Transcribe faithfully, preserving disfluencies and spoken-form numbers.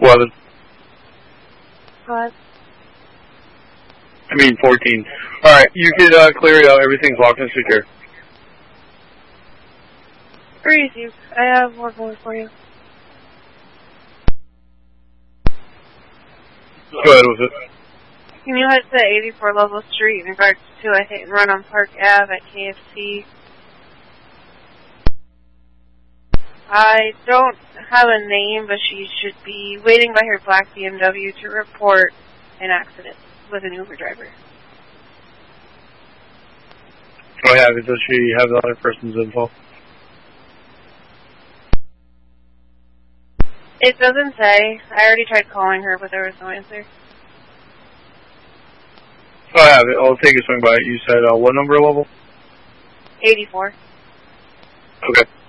eleven. What? I mean fourteen. Alright, you can uh, clear it out. Everything's locked and secure. Received. I have more going for you. Go ahead with it. Can you head to eighty-four Level Street in regards to a hit and run on Park Avenue at K F C? I don't have a name, but she should be waiting by her black B M W to report an accident with an Uber driver. Oh yeah, does she have the other person's info? It doesn't say. I already tried calling her, but there was no answer. Oh, I have it. I'll take a swing by it. You said uh, what number level? eighty-four. Okay.